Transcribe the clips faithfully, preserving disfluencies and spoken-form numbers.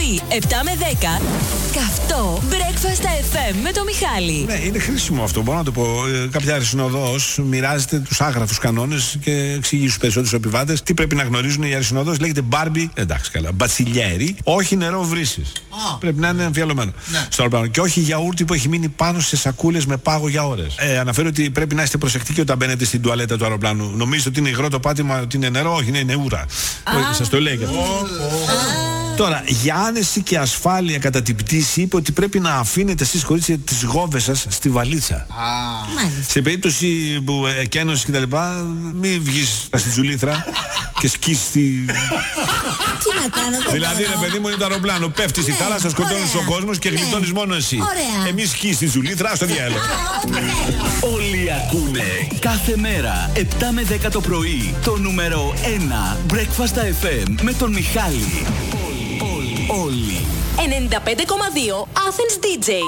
πρωί, επτά με δέκα, καυτό Breakfast εφ εμ με το Μιχάλη. Ναι, είναι χρήσιμο αυτό. Μπορώ να το πω. Ε, κάποια αρισινοδός μοιράζεται τους άγραφους κανόνες και εξηγεί στους περισσότερους επιβάτες τι πρέπει να γνωρίζουν. Η αρισινοδός λέγεται Barbie, εντάξει καλά, μπατσιλιέρι, όχι νερό βρύσης. Oh. Πρέπει να είναι αμφιαλωμένο. Ναι. Στο αεροπλάνο. Και όχι γιαούρτι που έχει μείνει πάνω σε σακούλες με πάγο για ώρες. Ε, αναφέρω ότι πρέπει να είστε προσεκτικοί όταν μπαίνετε στην τουαλέτα του αεροπλάνου. Νομίζετε ότι είναι υγρό το πάτημα, ότι είναι νερό, όχι, είναι, είναι ούρα. Ah. Σας το λέει και αυτό. Oh. Oh. Τώρα, για άνεση και ασφάλεια κατά την πτήση, είπε ότι πρέπει να αφήνετε εσείς κορίτσια τις γόβες σας στη βαλίτσα. Ah. Σε περίπτωση που εκένωσης και τα λοιπά, μην βγεις στη τζουλήθρα και σκίσεις τη... Τι να κάνω, δηλαδή, ρε παιδί μου, είναι το αεροπλάνο. Πέφτει στη θάλασσα, σκοτώνεις ο κόσμος και γλιτώνεις μόνο εσύ. Εμείς σκίσεις τη τζουλήθρα, στο διάλογο. Όλοι ακούνε κάθε μέρα επτά με δέκα το πρωί το νούμερο ένα Breakfast εφ εμ με τον Μιχάλη. Όλοι, όλοι. ενενήντα πέντε κόμμα δύο Athens ντι τζέι.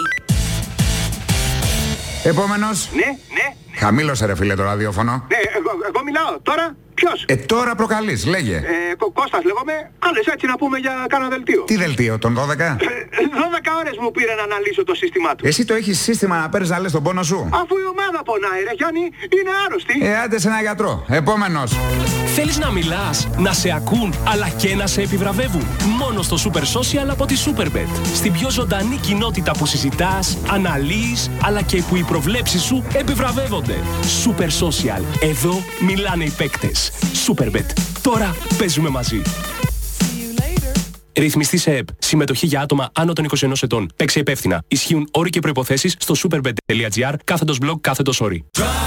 Επόμενος. Ναι, ναι, ναι. Χαμήλωσε ρε φίλε το ραδιόφωνο. Ναι, εγώ, εγώ μιλάω τώρα. Ποιος? Ε, τώρα προκαλείς, λέγε. Ε, Κω- Κώστας λέγομαι. Άλλες έτσι να πούμε για κάνα δελτίο. Τι δελτίο, τον δώδεκα? Ε, δώδεκα ώρες μου πήρε να αναλύσω το σύστημά του. Εσύ το έχεις σύστημα να παίρνεις να λες τον πόνο σου? Αφού η ομάδα πονάει ρε Γιάννη, είναι άρρωστη. Ε, άντε σε ένα γιατρό. Επόμενος. Θέλεις να μιλάς, να σε ακούν, αλλά και να σε επιβραβεύουν? Μόνο στο Super Social από τη Superbet. Στην πιο ζωντανή κοινότητα που συζητάς, αναλύεις, αλλά και που οι προβλέψεις σου επιβραβεύονται. Super Social. Εδώ μιλάνε οι παίκτες. Superbet. Τώρα παίζουμε μαζί. Ρυθμιστή σε ΕΠ. Συμμετοχή για άτομα άνω των είκοσι ενός ετών. Παίξε υπεύθυνα. Ισχύουν όροι και προϋποθέσεις στο superbet τελεία gr κάθετος blog κάθετος όροι.